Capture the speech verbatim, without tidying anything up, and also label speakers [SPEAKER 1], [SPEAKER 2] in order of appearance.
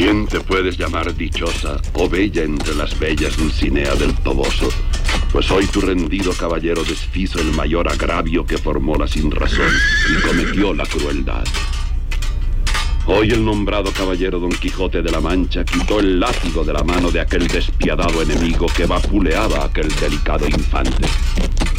[SPEAKER 1] Bien te puedes llamar dichosa o bella entre las bellas Dulcinea del Toboso, pues hoy tu rendido caballero desfizo el mayor agravio que formó la sinrazón y cometió la crueldad. Hoy el nombrado caballero Don Quijote de la Mancha quitó el látigo de la mano de aquel despiadado enemigo que vapuleaba a aquel delicado infante.